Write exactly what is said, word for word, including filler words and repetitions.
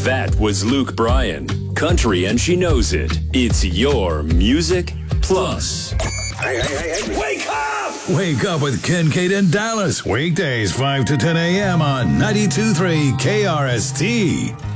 That was Luke Bryan. Country and she knows it. It's your Music Plus. Hey, hey, hey, hey, wake up! Wake up with Kincaid in Dallas. Weekdays five to ten a.m. on ninety-two point three K R S T.